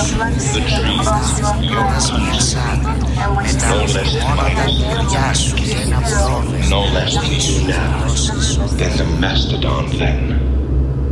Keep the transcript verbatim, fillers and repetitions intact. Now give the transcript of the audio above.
The trees, no less admirable, no less than you now, than the mastodon then.